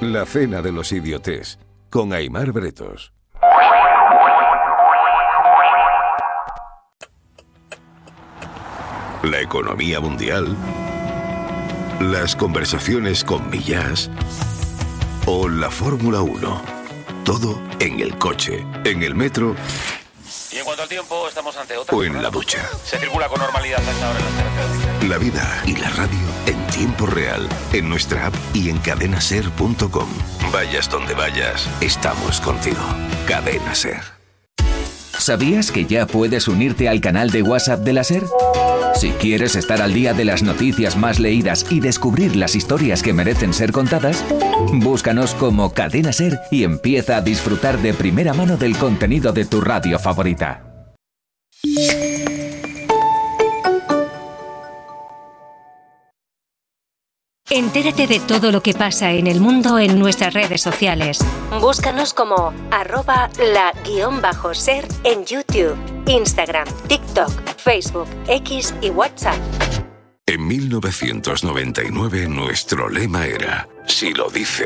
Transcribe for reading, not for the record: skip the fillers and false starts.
La cena de los idiotes, con Aimar Bretos. La economía mundial, las conversaciones con Millás o la Fórmula 1. Todo en el coche, en el metro. Y en cuanto al tiempo, estamos ante otra. O en la ducha. Se circula con normalidad a esta hora en las carreteras. La vida y la radio en tiempo real, en nuestra app y en cadenaser.com. Vayas donde vayas, estamos contigo. Cadena Ser. ¿Sabías que ya puedes unirte al canal de WhatsApp de la SER? Si quieres estar al día de las noticias más leídas y descubrir las historias que merecen ser contadas, búscanos como Cadena Ser y empieza a disfrutar de primera mano del contenido de tu radio favorita. Entérate de todo lo que pasa en el mundo en nuestras redes sociales. Búscanos como @la_ser en YouTube, Instagram, TikTok, Facebook, X y WhatsApp. En 1999 nuestro lema era: si lo dice